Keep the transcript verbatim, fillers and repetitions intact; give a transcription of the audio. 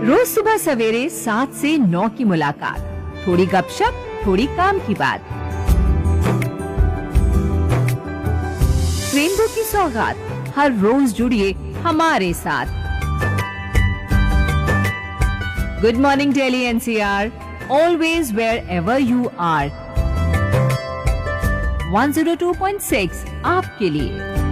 रोज सुबह सवेरे सात से नौ की मुलाकात, थोड़ी गपशप, थोड़ी काम की बात। रेनबो की सौगात, हर रोज जुड़िए हमारे साथ। Good morning Delhi NCR, always wear ever you are. One zero two point six आपके लिए।